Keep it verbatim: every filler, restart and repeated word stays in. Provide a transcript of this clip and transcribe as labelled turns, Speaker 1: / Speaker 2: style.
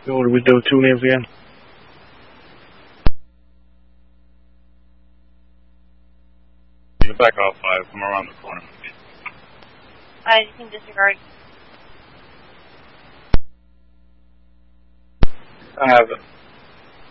Speaker 1: What do we do? Two names again?
Speaker 2: You're back off five. Come around the corner.
Speaker 3: I can disregard.
Speaker 1: I have it.